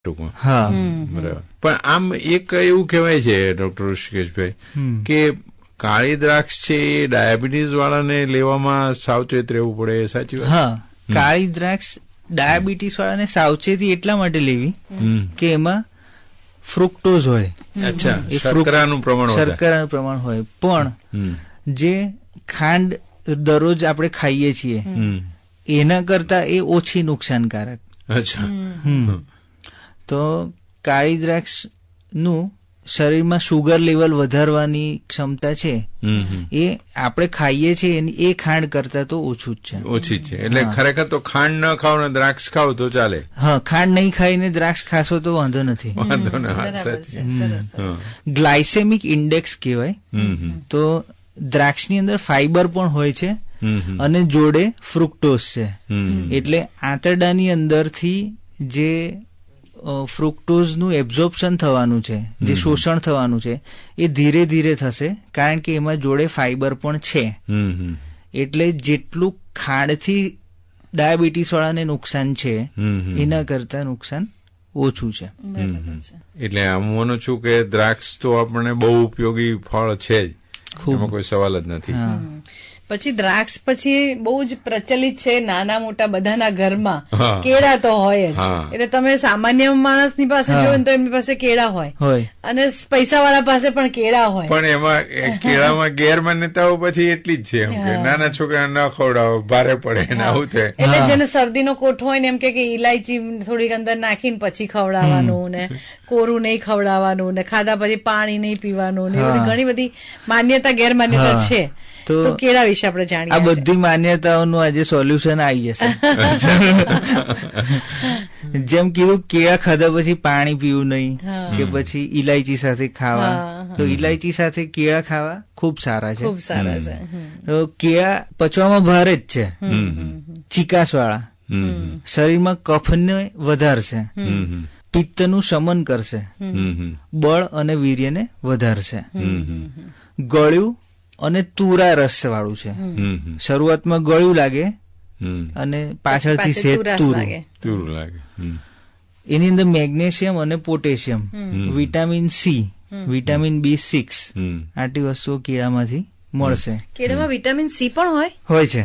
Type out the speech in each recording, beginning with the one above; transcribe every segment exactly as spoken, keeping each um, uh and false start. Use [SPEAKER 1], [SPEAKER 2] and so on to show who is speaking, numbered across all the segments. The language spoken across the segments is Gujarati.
[SPEAKER 1] ટૂંકમાં.
[SPEAKER 2] હા
[SPEAKER 1] બરાબર. પણ આમ એક એવું કહેવાય છે ડોક્ટર ઋષિકેશભાઈ કે કાળી દ્રાક્ષ છે એ ડાયાબિટીસ વાળાને લેવામાં સાવચેત રહેવું પડે, સાચી વાત?
[SPEAKER 2] હા, કાળી દ્રાક્ષ ડાયાબિટીસ વાળાને સાવચેતી એટલા માટે લેવી કે એમાં ફ્રુક્ટોઝ હોય.
[SPEAKER 1] અચ્છા, શર્કરાનું પ્રમાણ
[SPEAKER 2] શર્કરાનું પ્રમાણ હોય. પણ જે ખાંડ દરરોજ આપણે ખાઈએ છીએ એના કરતા એ ઓછી નુકસાનકારક.
[SPEAKER 1] અચ્છા.
[SPEAKER 2] તો કાળી દ્રાક્ષ નું શરીરમાં શુગર લેવલ વધારવાની ક્ષમતા છે એ આપણે ખાઈએ છીએ એની એ ખાંડ કરતા તો ઓછું જ છે,
[SPEAKER 1] ઓછી છે. એટલે ખરેખર તો ખાંડ ન ખાવ ને દ્રાક્ષ ખાવ તો ચાલે. હા,
[SPEAKER 2] ખાંડ નહીં ખાઈને દ્રાક્ષ ખાશો તો વાંધો નથી.
[SPEAKER 1] વાંધો ના.
[SPEAKER 2] ગ્લાયસેમિક ઇન્ડેક્સ કહેવાય. તો દ્રાક્ષની અંદર ફાઈબર પણ હોય છે અને જોડે ફ્રુક્ટોઝ છે. એટલે આંતરડાની અંદરથી જે ફ્રુક્ટોઝનું એબ્ઝોર્પ્શન થવાનું છે, જે શોષણ થવાનું છે એ ધીરે ધીરે થશે, કારણ કે એમાં જોડે ફાઈબર પણ છે. એટલે જેટલું ખાંડથી ડાયાબિટીસ વાળાને નુકસાન છે એના કરતા નુકસાન ઓછું છે.
[SPEAKER 1] એટલે હું માનું છું કે દ્રાક્ષ તો આપણને બહુ ઉપયોગી ફળ છે જ, એમાં કોઈ સવાલ જ નથી.
[SPEAKER 3] પછી દ્રાક્ષ પછી બહુ જ પ્રચલિત છે નાના મોટા બધાના ઘરમાં કેળા તો હોય જ. એટલે તમે સામાન્ય માણસની પાસે જોયો ને તો એમની પાસે કેળા હોય અને પૈસા વાળા પાસે પણ કેળા હોય.
[SPEAKER 1] પણ એમાં કેળામાં ગેરમાન્યતાઓ પછી એટલી જ છે કે નાના છોકરા ન ખવડાવો, ભારે પડે ને આવું થાય.
[SPEAKER 3] એટલે જેને શરદીનો કોઠો હોય ને એમ કે ઇલાયચી થોડીક અંદર નાખીને પછી ખવડાવવાનું ને કોરું નહીં ખવડાવવાનું ને ખાધા પછી પાણી નહીં પીવાનું ને એવી ઘણી બધી માન્યતા ગેરમાન્યતા છે. તો કેળા વિશે આપણે જાણીએ.
[SPEAKER 2] આ બધી માન્યતાઓનું આજે સોલ્યુશન આવી જશે. જેમ કીધું કેળા ખાધા પછી પાણી પીવું નહીં કે પછી ઇલાયચી સાથે ખાવા, તો ઇલાયચી સાથે કેળા ખાવા ખૂબ સારા છે.
[SPEAKER 3] ખૂબ સારા છે.
[SPEAKER 2] તો કેળા પચવામાં ભારે જ છે, ચીકાશ વાળા, શરીરમાં કફને વધારશે, પિત્તનું શમન કરશે, બળ અને વીર્યને વધારશે. ગળ્યું અને તુરા રસ વાળું છે. શરૂઆતમાં ગળ્યું લાગે અને પાછળથી સેજ તુરું લાગે. એની અંદર મેગ્નેશિયમ અને potassium, vitamin C, vitamin B six આટલી વસ્તુઓ કેળામાંથી મળશે.
[SPEAKER 3] કેળામાં વિટામિન સી પણ હોય
[SPEAKER 2] હોય છે.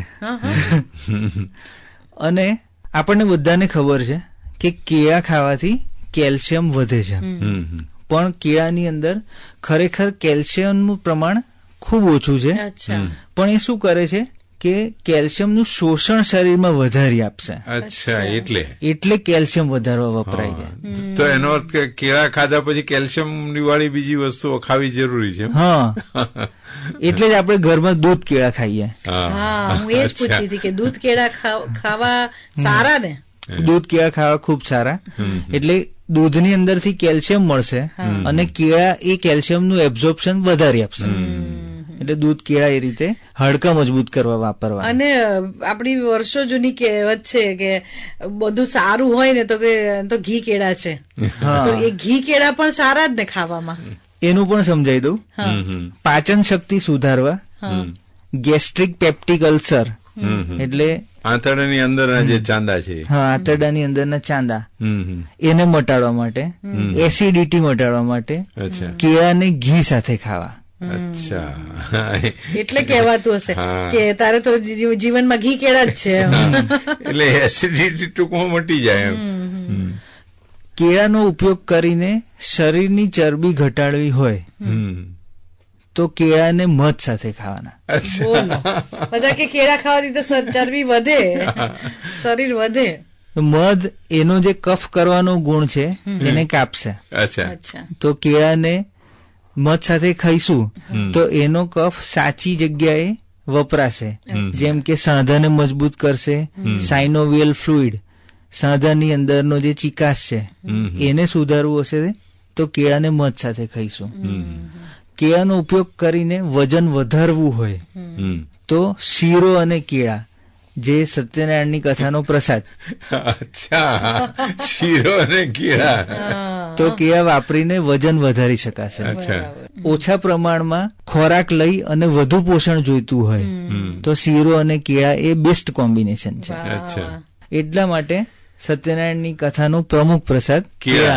[SPEAKER 2] અને આપણને બધાને ખબર છે કે કેળા ખાવાથી કેલ્શિયમ વધે છે. પણ કેળાની અંદર ખરેખર કેલ્શિયમનું પ્રમાણ ખૂબ ઓછું છે. પણ એ શું કરે છે કે કેલ્શિયમનું શોષણ શરીરમાં વધારી આપશે.
[SPEAKER 1] અચ્છા, એટલે
[SPEAKER 2] એટલે કેલ્શિયમ વધારવા વપરાય છે.
[SPEAKER 1] તો એનો અર્થ કે કેળા ખાધા પછી કેલ્શિયમ વાળી બીજી વસ્તુઓ ખાવી જરૂરી છે.
[SPEAKER 2] હા, એટલે જ આપણે ઘરમાં દૂધ કેળા ખાઈએ.
[SPEAKER 3] હા, હું એ જ પૂછતી હતી કે દૂધ કેળા ખાવા સારા ને?
[SPEAKER 2] દૂધ કેળા ખાવા ખૂબ સારા. એટલે દૂધની અંદરથી કેલ્શિયમ મળશે અને કેળા એ કેલ્શિયમનું એબ્ઝોર્પ્શન વધારી આપશે. એટલે દૂધ કેળા એ રીતે હાડકા મજબૂત કરવા વાપરવા.
[SPEAKER 3] અને આપણી વર્ષો જૂની કહેવત છે કે બધું સારું હોય ને તો કે તો ઘી કેળા છે. તો એ ઘી કેળા પણ સારા જ ને ખાવામાં?
[SPEAKER 2] એનું પણ સમજાઈ દઉં. પાચન શક્તિ સુધારવા, ગેસ્ટ્રિક પેપ્ટિક અલ્સર એટલે
[SPEAKER 1] આંતરડાની અંદરના જે ચાંદા છે,
[SPEAKER 2] હા, આંતરડાની અંદરના ચાંદા, એને મટાડવા માટે, એસિડિટી મટાડવા માટે કેળાને ઘી સાથે ખાવા.
[SPEAKER 1] અચ્છા,
[SPEAKER 3] એટલે કહેવાતું હશે કે તારે તો જીવનમાં ઘી કેળા જ છે.
[SPEAKER 1] એટલે એસિડિટી ટૂંકમાં મટી જાય.
[SPEAKER 2] કેળાનો ઉપયોગ કરીને શરીરની ચરબી ઘટાડવી હોય તો કેળાને મધ સાથે ખાવાના.
[SPEAKER 3] બધા કે કેળા ખાવાથી તો ચરબી વધે, શરીર વધે.
[SPEAKER 2] મધ એનો જે કફ કરવાનો ગુણ છે એને કાપશે. તો કેળાને મધ સાથે ખાઈશું તો એનો કફ સાચી જગ્યાએ વપરાશે. જેમ કે સાંધાને મજબૂત કરશે, સાઇનોવિયલ ફ્લુઇડ, સાંધાની અંદરનો જે ચીકાશ છે એને સુધારવું હશે તો કેળાને મધ સાથે ખાઈશું. કેળાનો ઉપયોગ કરીને વજન વધારવું હોય તો શીરો અને કેળા, જે સત્યનારાયણની કથાનો પ્રસાદ.
[SPEAKER 1] અચ્છા, શીરો અને કેળા.
[SPEAKER 2] તો કેળા વાપરીને વજન વધારી શકાશે. ઓછા પ્રમાણમાં ખોરાક લઈ અને વધુ પોષણ જોઈતું હોય તો શીરો અને કેળા એ બેસ્ટ કોમ્બિનેશન છે. એટલા માટે સત્યનારાયણની કથાનો પ્રમુખ પ્રસાદ
[SPEAKER 1] કેળા.